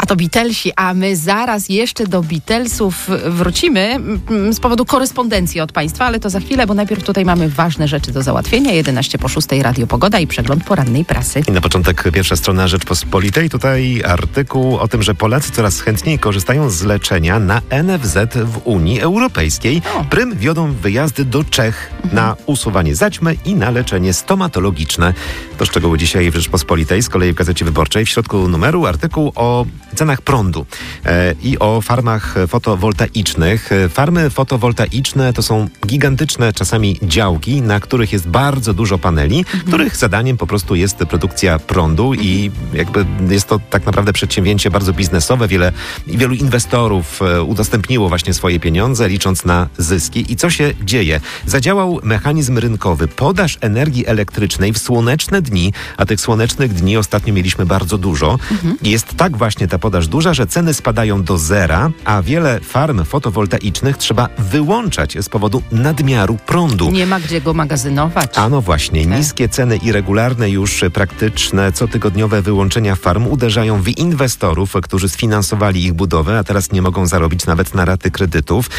To Beatlesi, a my zaraz jeszcze do Beatlesów wrócimy z powodu korespondencji od Państwa, ale to za chwilę, bo najpierw tutaj mamy ważne rzeczy do załatwienia. 11:06 Radio Pogoda i przegląd porannej prasy. I na początek pierwsza strona Rzeczpospolitej. Tutaj artykuł o tym, że Polacy coraz chętniej korzystają z leczenia na NFZ w Unii Europejskiej. Prym wiodą wyjazdy do Czech na usuwanie zaćmy i na leczenie stomatologiczne. To szczegóły dzisiaj w Rzeczpospolitej. Z kolei w Gazecie Wyborczej w środku numeru artykuł o cenach prądu i o farmach fotowoltaicznych. Farmy fotowoltaiczne to są gigantyczne czasami działki, na których jest bardzo dużo paneli, których zadaniem po prostu jest produkcja prądu i jakby jest to tak naprawdę przedsięwzięcie bardzo biznesowe. Wielu inwestorów udostępniło właśnie swoje pieniądze, licząc na zyski. I co się dzieje? Zadziałał mechanizm rynkowy. Podaż energii elektrycznej w słoneczne dni, a tych słonecznych dni ostatnio mieliśmy bardzo dużo. Jest tak właśnie ta podaż duża, że ceny spadają do zera, a wiele farm fotowoltaicznych trzeba wyłączać z powodu nadmiaru prądu. Nie ma gdzie go magazynować. A no właśnie, niskie ceny i regularne już praktyczne cotygodniowe wyłączenia farm uderzają w inwestorów, którzy sfinansowali ich budowę, a teraz nie mogą zarobić nawet na raty kredytów.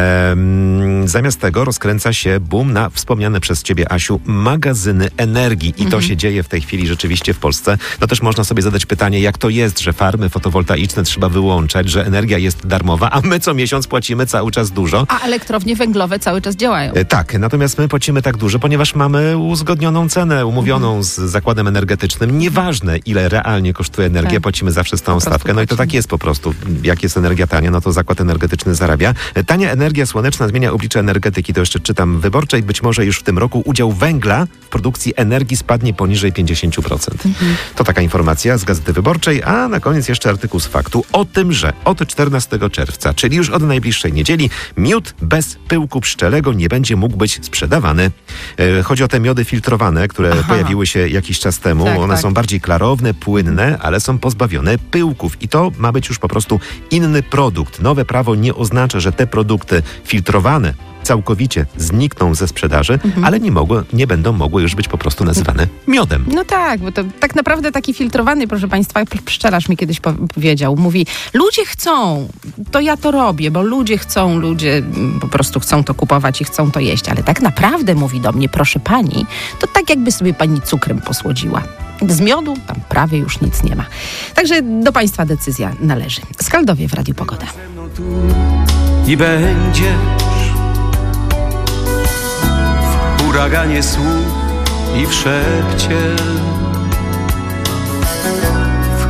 Zamiast tego rozkręca się boom na wspomniane przez ciebie, Asiu, magazyny energii. I to się dzieje w tej chwili rzeczywiście w Polsce. No też można sobie zadać pytanie, jak to jest, że farmy fotowoltaiczne trzeba wyłączać, że energia jest darmowa, a my co miesiąc płacimy cały czas dużo. A elektrownie węglowe cały czas działają. Tak, natomiast my płacimy tak dużo, ponieważ mamy uzgodnioną cenę, umówioną z zakładem energetycznym. Nieważne, ile realnie kosztuje energia, płacimy zawsze stałą stawkę. No i to tak jest po prostu. Jak jest energia tania, no to zakład energetyczny zarabia. Tania energia słoneczna zmienia oblicze energetyki. To jeszcze czytam w Wyborczej. Być może już w tym roku udział węgla w produkcji energii spadnie poniżej 50%. To taka informacja z Gazety Wyborczej, a na koniec jeszcze artykuł z Faktu o tym, że od 14 czerwca, czyli już od najbliższej niedzieli, miód bez pyłku pszczelego nie będzie mógł być sprzedawany. Chodzi o te miody filtrowane, które pojawiły się jakiś czas temu. One są bardziej klarowne, płynne, ale są pozbawione pyłków. I to ma być już po prostu inny produkt. Nowe prawo nie oznacza, że te produkty filtrowane całkowicie znikną ze sprzedaży, ale nie będą mogły już być po prostu nazywane miodem. No tak, bo to tak naprawdę taki filtrowany, proszę Państwa, pszczelarz mi kiedyś powiedział, mówi, ludzie chcą, to ja to robię, bo ludzie po prostu chcą to kupować i chcą to jeść, ale tak naprawdę, mówi do mnie, proszę Pani, to tak jakby sobie Pani cukrem posłodziła. Z miodu tam prawie już nic nie ma. Także do Państwa decyzja należy. Skaldowie w Radiu Pogoda. I będziesz w huraganie słów i w szepcie